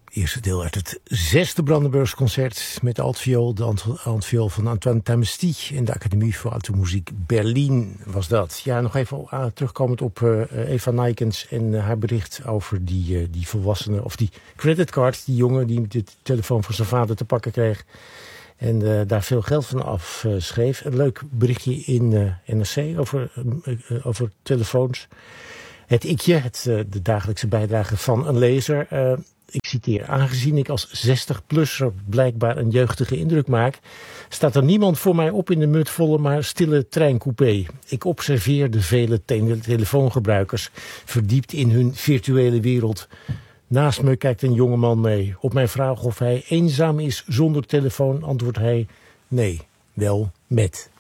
Eerste deel uit het 6e Brandenburgsconcert met de altviool, de altviool van Antoine Tamesty in de Academie voor Automuziek Berlin was dat. Ja, nog even terugkomend op Eva Nijkens en haar bericht over die volwassene, of die creditcard, die jongen die de telefoon van zijn vader te pakken kreeg en daar veel geld van afschreef. Een leuk berichtje in NRC over telefoons. Het ikje, de dagelijkse bijdrage van een lezer. Ik citeer: aangezien ik als 60-plusser blijkbaar een jeugdige indruk maak, staat er niemand voor mij op in de mutvolle maar stille treincoupé. Ik observeer de vele telefoongebruikers verdiept in hun virtuele wereld. Naast me kijkt een jongeman mee. Op mijn vraag of hij eenzaam is zonder telefoon antwoordt hij: nee, wel met.